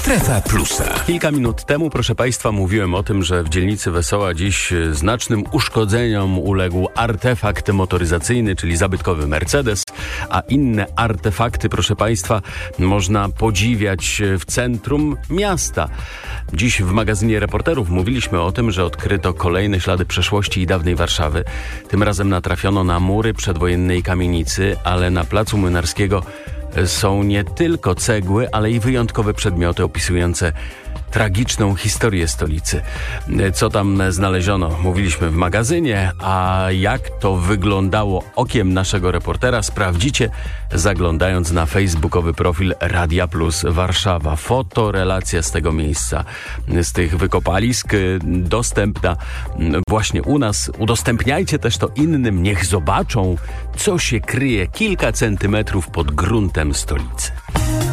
Strefa Plusa. Kilka minut temu, proszę Państwa, mówiłem o tym, że w dzielnicy Wesoła dziś znacznym uszkodzeniom uległ artefakt motoryzacyjny, czyli zabytkowy Mercedes, a inne artefakty, proszę Państwa, można podziwiać w centrum miasta. Dziś w magazynie Reporterów mówiliśmy o tym, że odkryto kolejne ślady przeszłości i dawnej Warszawy. Tym razem natrafiono na mury przedwojennej kamienicy, ale na Placu Młynarskiego są nie tylko cegły, ale i wyjątkowe przedmioty opisujące tragiczną historię stolicy. Co tam znaleziono? Mówiliśmy w magazynie, a jak to wyglądało okiem naszego reportera sprawdzicie, zaglądając na facebookowy profil Radia Plus Warszawa. Fotorelacja z tego miejsca, z tych wykopalisk dostępna właśnie u nas. Udostępniajcie też to innym, niech zobaczą, co się kryje kilka centymetrów pod gruntem stolicy.